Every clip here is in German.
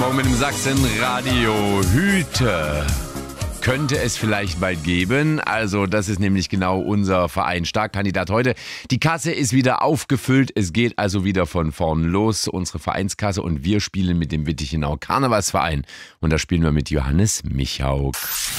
Morgen mit dem Sachsen-Radio. Hüte könnte es vielleicht bald geben. Also das ist nämlich genau unser Verein Starkkandidat heute. Die Kasse ist wieder aufgefüllt. Es geht also wieder von vorn los, unsere Vereinskasse. Und wir spielen mit dem Wittichenauer Karnevalsverein. Und da spielen wir mit Johannes Michauk.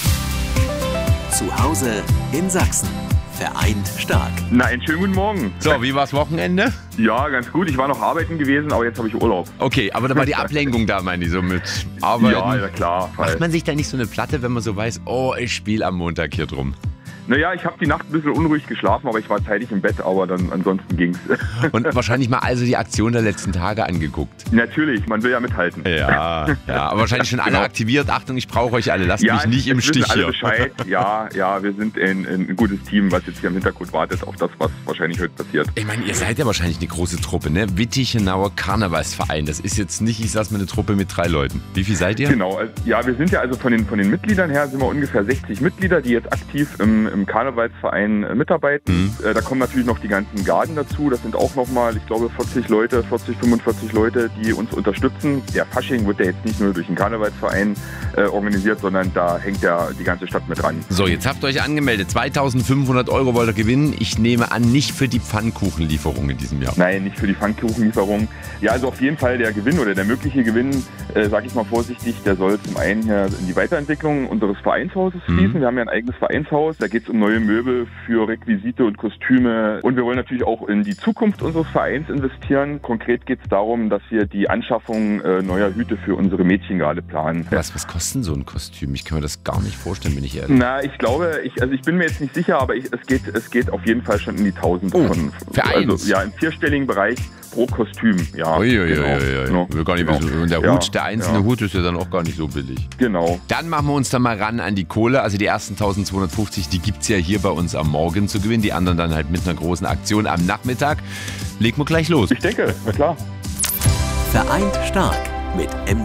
Zu Hause in Sachsen. Vereint stark. Na, einen schönen guten Morgen. So, wie war's Wochenende? Ja, ganz gut. Ich war noch arbeiten gewesen, aber jetzt habe ich Urlaub. Okay, aber da war die Ablenkung da, meine ich, so mit Arbeiten. Ja, klar. Macht man sich da nicht so eine Platte, wenn man so weiß, oh, ich spiele am Montag hier drum? Naja, ich habe die Nacht ein bisschen unruhig geschlafen, aber ich war zeitig im Bett, aber dann ansonsten ging's. Und wahrscheinlich mal also die Aktion der letzten Tage angeguckt. Natürlich, man will ja mithalten. Ja, aber wahrscheinlich schon alle aktiviert. Achtung, ich brauche euch alle, lasst mich nicht im Stich alle hier. Bescheid. Ja, wir sind ein gutes Team, was jetzt hier im Hintergrund wartet auf das, was wahrscheinlich heute passiert. Ich meine, ihr seid ja wahrscheinlich eine große Truppe, ne? Wittichenauer Karnevalsverein. Das ist jetzt nicht, ich sag's mal, eine Truppe mit 3 Leuten. Wie viel seid ihr? Genau, ja, wir sind ja also von den Mitgliedern her sind wir ungefähr 60 Mitglieder, die jetzt aktiv im Karnevalsverein mitarbeiten. Da kommen natürlich noch die ganzen Garden dazu. Das sind auch nochmal, ich glaube, 40, 45 Leute, die uns unterstützen. Der Fasching wird ja jetzt nicht nur durch den Karnevalsverein organisiert, sondern da hängt ja die ganze Stadt mit dran. So, jetzt habt ihr euch angemeldet. 2.500 € wollt ihr gewinnen. Ich nehme an, nicht für die Pfannkuchenlieferung in diesem Jahr. Nein, nicht für die Pfannkuchenlieferung. Ja, also auf jeden Fall der Gewinn oder der mögliche Gewinn, sage ich mal vorsichtig, der soll zum einen hier in die Weiterentwicklung unseres Vereinshauses fließen. Wir haben ja ein eigenes Vereinshaus. Da geht es um neue Möbel für Requisite und Kostüme. Und wir wollen natürlich auch in die Zukunft unseres Vereins investieren. Konkret geht es darum, dass wir die Anschaffung neuer Hüte für unsere Mädchen gerade planen. Was kostet so ein Kostüm? Ich kann mir das gar nicht vorstellen, bin ich ehrlich. Na, ich glaube, ich bin mir jetzt nicht sicher, aber es geht auf jeden Fall schon in die 1000 von. Für eins? Also, ja, im 4-stelligen Bereich pro Kostüm. Ja, genau. Gar nicht so. Und der Hut, der einzelne Hut ist ja dann auch gar nicht so billig. Genau. Dann machen wir uns da mal ran an die Kohle. Also die ersten 1250, die gibt's ja hier bei uns am Morgen zu gewinnen. Die anderen dann halt mit einer großen Aktion am Nachmittag. Legen wir gleich los. Ich denke, na klar. Vereint stark mit